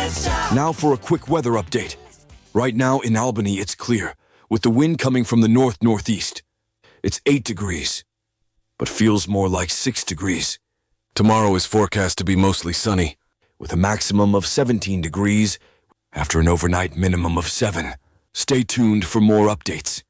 Now for a quick weather update. Right now in Albany, it's clear, with the wind coming from the north-northeast. It's 8 degrees, but feels more like 6 degrees. Tomorrow is forecast to be mostly sunny, with a maximum of 17 degrees after an overnight minimum of 7. Stay tuned for more updates.